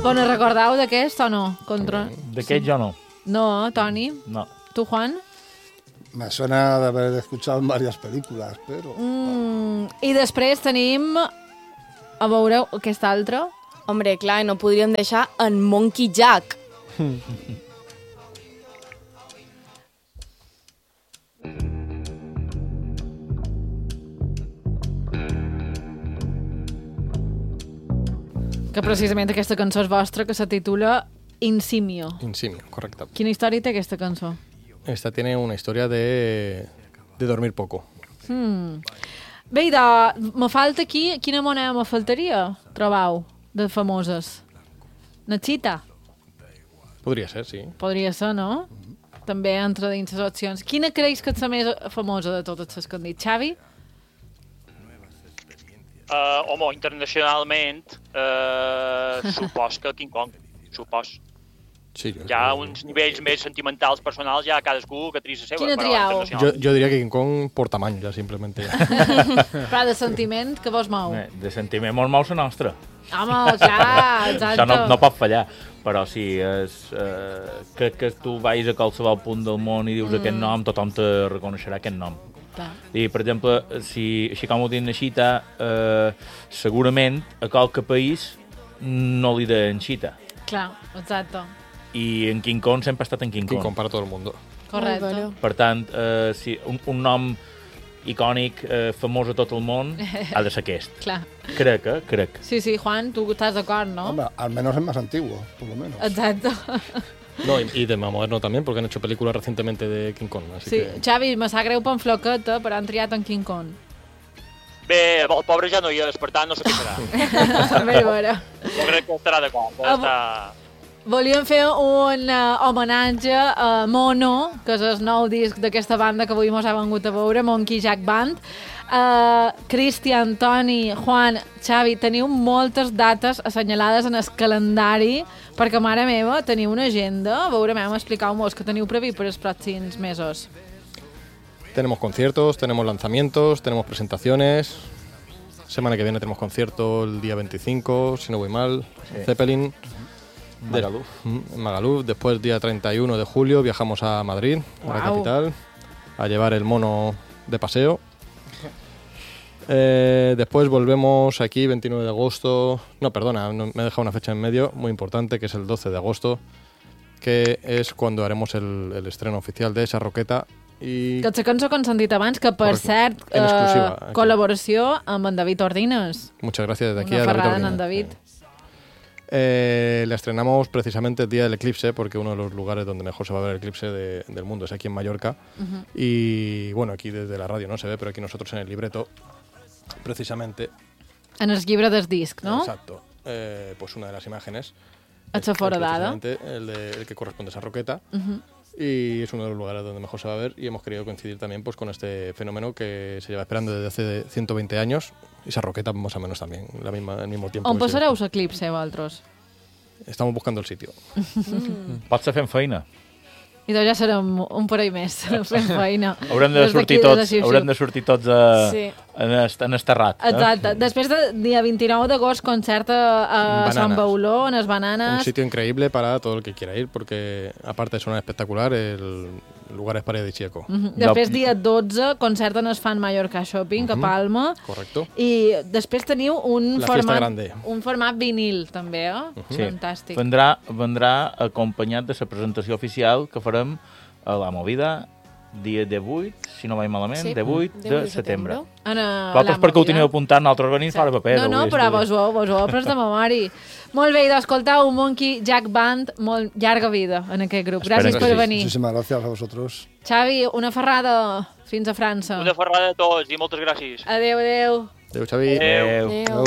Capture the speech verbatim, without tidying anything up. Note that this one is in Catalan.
Bon, us recordeu d'aquest o no? Contra... D'aquest jo no. No, Toni? No. Tu, Juan? Me suena de haber escuchado en varias películas, pero... Mm, I després tenim... A veure, aquest altre. Hombre, clar, no podríem deixar en Monkey Jack. Que precisament aquesta cançó és vostra, que se titula Insimio. Insimio, correcto. Quina història té aquesta cançó? Esta tiene una historia de, de dormir poco. Hmm. Bé, i de... me falta aquí... Quina moneda me faltaria, trobau, de famoses? Nachita? Podria ser, sí. Podria ser, no? També entre dins les opcions. Quina creus que és la més famosa de totes les que han dit? Xavi? Uh, home, internacionalment, uh, supos que King Kong, supos. Sí, jo, Hi ha uns nivells més sentimentals, personals, ja cadascú que tria la seva. Quina però triau? yo, yo diría que King Kong por tamaño, ya simplemente. Però de sentiment, que vos mou? Eh, De sentiment molt mou la nostra. Home, clar, exacte. Això no, no pot fallar. Però sí, és, eh, crec que tu vais a qualsevol punt del món i dius mm. aquest nom, tothom te reconeixerà aquest nom. Clar. I, per exemple, si, així com ho dic Xita, eh, segurament a qualque país no li deien Xita. Clar, exacte. I en King Kong sempre ha estat en King Kong. King Kong para todo el mundo. Correcte. Per tant, eh, si un, un nom icònic, eh, famós a tot el món, ha de ser aquest. Clar. Crec, eh? Crec. Sí, sí, Juan, tu estàs d'acord, no? Hombre, al menos es más antiguo, por lo menos. Exacte. No, y, y de más moderno también, porque han hecho películas recientemente de King Kong. Así Sí, que... Xavi, me sap greu per en Floqueta, però han triat en King Kong. Bé, el pobre ja no hi és, per tant no sé què serà. També és vera. Jo crec que estarà d'acord. Ah, Està... Volíem fer un uh, homenatge a Mono, que és el nou disc d'aquesta banda que avui mos ha vengut a veure, Monkey Jack Band. Uh, Cristian, Toni, Juan, Xavi, teniu moltes dates assenyalades en el calendari, perquè, mare meva, teniu una agenda. A veure, expliqueu-mos que teniu previst per els pròxims mesos. Tenemos conciertos, tenemos lanzamientos, tenemos presentaciones. Semana que viene tenemos concierto el día veinticinco, si no voy mal, Sí. Zeppelin. Magaluf. De, Magaluf. Después, día treinta y uno de julio, viajamos a Madrid, a la Guau. capital, a llevar el mono de paseo. Eh, después volvemos aquí, veintinueve de agosto. No, perdona, no, me he dejado una fecha en medio muy importante, que es el doce de agosto, que és cuando haremos el, el estreno oficial de esa roqueta. I... Que la cançó que hem sentit abans, que per Correcto. cert, En exclusiva, eh, aquí. col·laboració amb en David Ordines. Muchas gracias desde aquí Una a David ferrada en Ordines. en David. Eh, la estrenamos precisamente el día del eclipse, porque uno de los lugares donde mejor se va a ver el eclipse de- del mundo es aquí en Mallorca. Uh-huh. Y bueno, aquí desde la radio no se ve, pero aquí nosotros en el libreto, precisamente. En el llibre del disc, no? Exacto. Eh, pues una de las imágenes. Ets a fora d'ara. precisamente el, de- el que corresponde a esa roqueta. Uh-huh. Y es uno de los lugares donde mejor se va a ver, y hemos querido coincidir también pues con este fenómeno que se lleva esperando desde hace ciento veinte años. Y esa roqueta más o menos también, la misma, al mismo tiempo. On que se- passareu l'eclipse, vosaltres? Estamos buscando el sitio. Pot ser fent feina. I doncs ja serem un parell més fent feina. Haurem de Des sortir d'aquí, des de tots, Xiu-Xiu. haurem de sortir tots a, Sí. en, est, en esterrat. Exacte. Després del dia vint-i-nou d'agost, concert a, a Bananas. Sant Bauló, en les Un Bananes. sitio increíble para todo el que quiera ir, porque aparte de sonar espectacular, el lugar es paradisíaco. Uh -huh. Després, dia dotze, concert en el Fan Mallorca Shopping, a Palma. Correcto. I després teniu un La fiesta format, grande. un format vinil, també, eh? Sí. Fantàstic. Vendrà, vendrà acompanyat de la presentació oficial que farem a la Movida dia divuit, si no vaig malament, Sí, divuit de setembre. En, a, Vosaltres perquè ho teniu apuntat, nosaltres venim fora de paper. No, no, avui, però estudi. vos ho, vos ho après de memòria. Molt bé, i d'escoltar un Monkey Jack Band, molt llarga vida en aquest grup. Esperem Gràcies que per sí. venir. Muchísimas gracias a vosotros. Xavi, una ferrada fins a França. Una ferrada a tots i moltes gràcies. Adéu, adéu. Adéu, Xavi. Adéu. Adéu.